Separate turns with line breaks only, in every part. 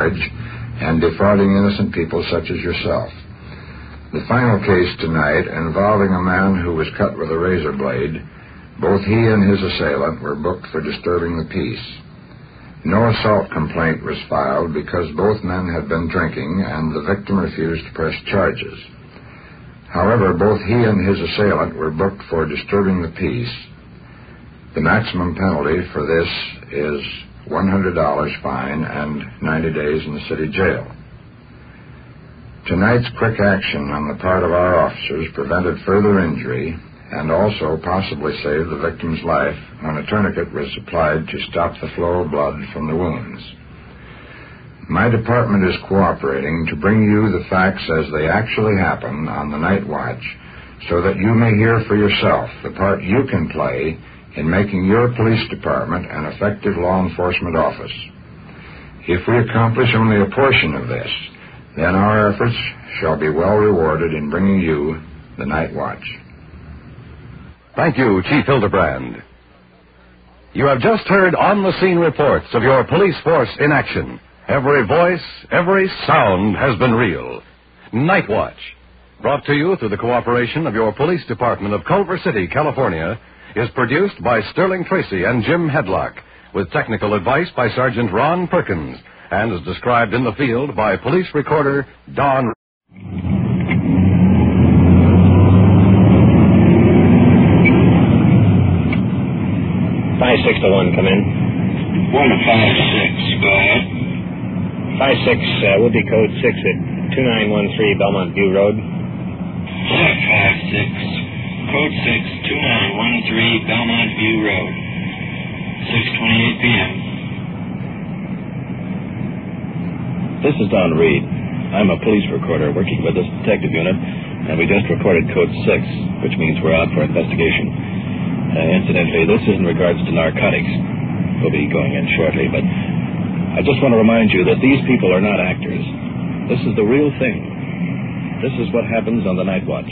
and defrauding innocent people such as yourself. The final case tonight, involving a man who was cut with a razor blade, both he and his assailant were booked for disturbing the peace. No assault complaint was filed because both men had been drinking and the victim refused to press charges. However, both he and his assailant were booked for disturbing the peace. The maximum penalty for this is $100 fine and 90 days in the city jail. Tonight's quick action on the part of our officers prevented further injury and also possibly saved the victim's life when a tourniquet was applied to stop the flow of blood from the wounds. My department is cooperating to bring you the facts as they actually happen on the night watch so that you may hear for yourself the part you can play in making your police department an effective law enforcement office. If we accomplish only a portion of this, then our efforts shall be well rewarded in bringing you the night watch.
Thank you, Chief Hildebrand. You have just heard on-the-scene reports of your police force in action. Every voice, every sound has been real. Night Watch, brought to you through the cooperation of your police department of Culver City, California, is produced by Sterling Tracy and Jim Hedlock, with technical advice by Sergeant Ron Perkins, and is described in the field by police recorder Don.
56-1, come in.
156, go ahead.
56, would be code 6 at 2913 Belmont View Road.
556, code 6, 2913 Belmont View Road. 6:28 p.m.
This is Don Reed. I'm a police recorder working with this detective unit, and we just reported code 6, which means we're out for investigation. Incidentally, this is in regards to narcotics. We'll be going in shortly, but I just want to remind you that these people are not actors. This is the real thing. This is what happens on the Night Watch.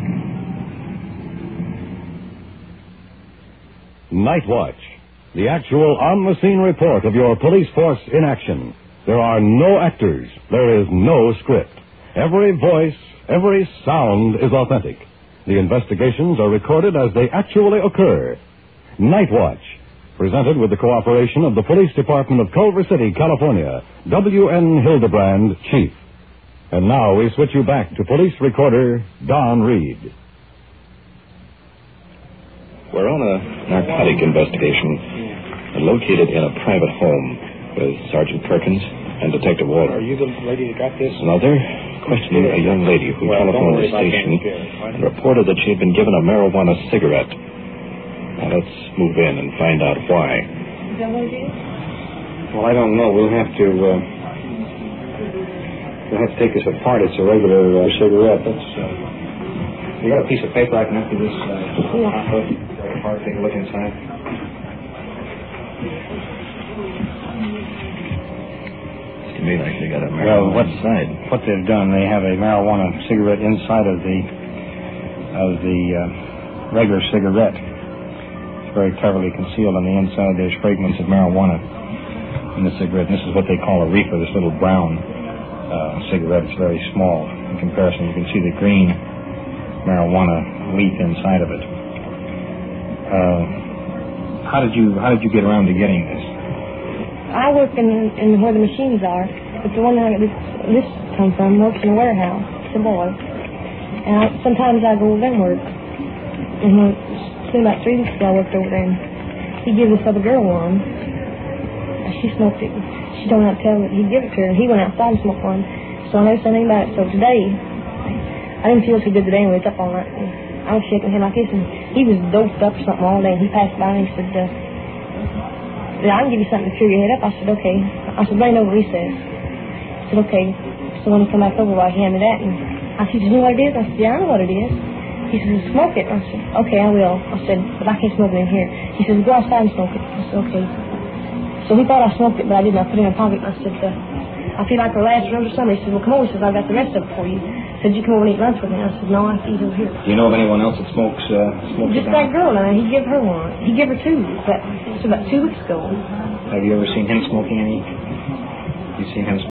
Night Watch, the actual on-the-scene report of your police force in action. There are no actors. There is no script. Every voice, every sound is authentic. The investigations are recorded as they actually occur. Night Watch, presented with the cooperation of the Police Department of Culver City, California. W.N. Hildebrand, Chief. And now we switch you back to police recorder Don Reed.
We're on a narcotic investigation located in a private home with Sergeant Perkins and Detective Walter.
Are you the lady that got this?
Now, they're questioning a young lady who telephoned the station and reported that she had been given a marijuana cigarette. Now, let's move in and find out why.
Is that what it is?
Well, I don't know. We'll have to take this apart. It's a regular cigarette. That's, you got a piece of paper I can empty this apart, take a look inside.
To me, like they got a marijuana inside.
What they've done, they have a marijuana cigarette inside of the regular cigarette. It's very cleverly concealed on the inside. There's fragments of marijuana in the cigarette. And this is what they call a reefer, this little brown cigarette. It's very small in comparison. You can see the green marijuana leaf inside of it. How did you get around to getting this?
I work in where the machines are, but the one that this comes from works in a warehouse. It's a boy. And sometimes I go over there and work. And it's been about 3 weeks ago I worked over there, and he gave this other girl one. She smoked it. She don't have to tell me. He'd give it to her, and he went outside and smoked one. So I never said anything about it. So today, I didn't feel so good today when we was up all night. I was shaking him like this, and he was doped up or something all day. And he passed by and he said, I can give you something to cheer your head up. I said, okay. I said, bring it over, he says. I said, okay. So when he come back over, I handed that, and I said, you know what it is? I said, yeah, I know what it is. He said, smoke it. I said, okay, I will. I said, but I can't smoke it in here. He said, go outside and smoke it. I said, okay. So he thought I smoked it, but I didn't. I put it in my pocket, and I said, I feel like the last room or something. He said, well, come on. He says, I've got the rest of it for you. He said, you come over and eat lunch with me. I said, no, I have to eat over here.
Do you know of anyone else that smokes
just that girl, and he gave her one. He gave her two. It's about 2 weeks ago.
Have you ever seen him smoking any? You seen him smoking?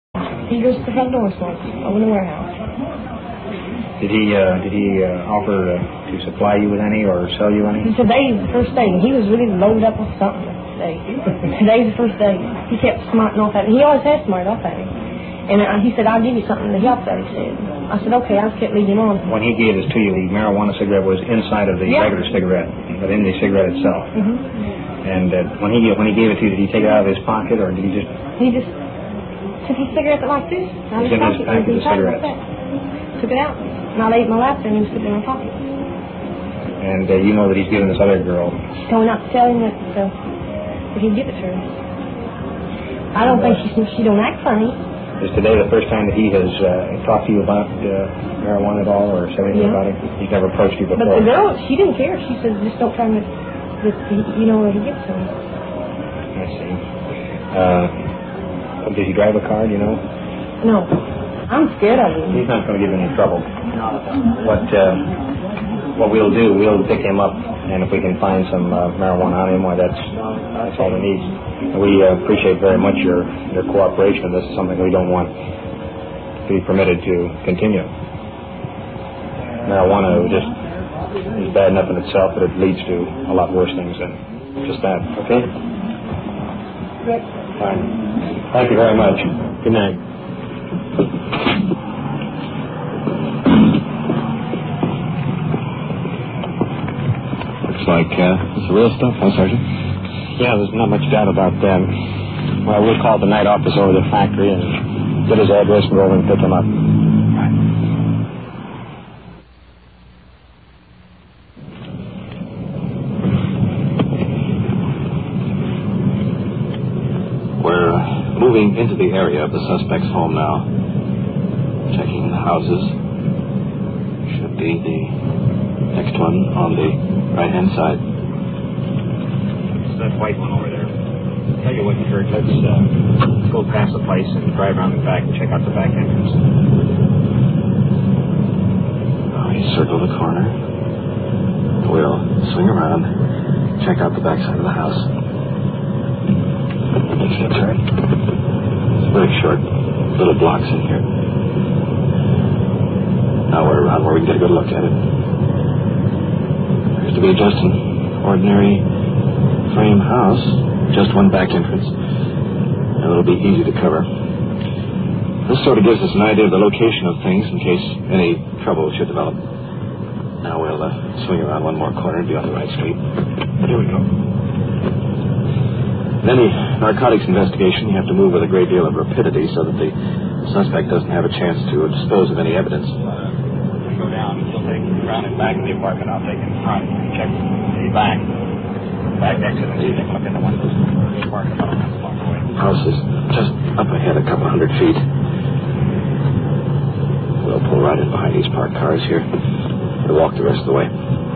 He goes to the front door and smokes over in the warehouse.
Did he offer to supply you with any or sell you any?
Today's the first day, and he was really loaded up with something today. Today's the first day. He kept smarting off at me. He always has smarted off at me. And he said, I'll give you something to help that, he said. I said, okay, I just kept leading him on.
When he gave this to you, the marijuana cigarette was inside of the regular cigarette, but in the cigarette itself.
Mm-hmm.
And when he gave it to you, did he take it out of his pocket, or did he just...
He just took his cigarette like this. I
was in his packet of cigarettes.
Took it out. And I laid it in my lap there and just put it in my pocket.
And you know that he's giving this other girl...
She told me not to tell him that he'd give it to her. I don't think she don't act funny.
Is today the first time that he has talked to you about marijuana at all, or said anything about it? He's never approached you before?
But the girl, she didn't care. She said, just don't tell him that you know where he gets to him.
I see. Does he drive a car, do you know?
No. I'm scared of him.
He's not going to give any trouble. What we'll do, we'll pick him up, and if we can find some marijuana on him, why that's all we need. We appreciate very much your cooperation. This is something we don't want to be permitted to continue. Marijuana is bad enough in itself, but it leads to a lot worse things than just that. Okay?
Good.
Fine. Thank you very much. Good night.
Looks like it's the real stuff, huh, Sergeant?
Yeah, there's not much doubt about that. Well, we'll call the night office over to the factory and get his address and go over and pick him up.
Right. We're moving into the area of the suspect's home now. Checking the houses. Should be the next one on the right-hand side.
It's that white one over there. Tell you what, Kurt, let's go past the place and drive around the back and check out the back entrance.
You circle the corner. We'll swing around, check out the back side of the house. Makes a turn. It's very short, little blocks in here. Now we're around where we can get a good look at it. Appears to be just an ordinary frame house, just one back entrance, and it'll be easy to cover. This sort of gives us an idea of the location of things in case any trouble should develop. Now we'll swing around one more corner and be on the right street. Here we go. In any narcotics investigation, you have to move with a great deal of rapidity so that the suspect doesn't have a chance to dispose of any evidence.
We go down, he'll take around and back of the apartment. I'll take in front and check the back exit and see if they can look in the windows. The apartment along the way.
House is just up ahead a couple 100 feet. We'll pull right in behind these parked cars here. We'll walk the rest of the way.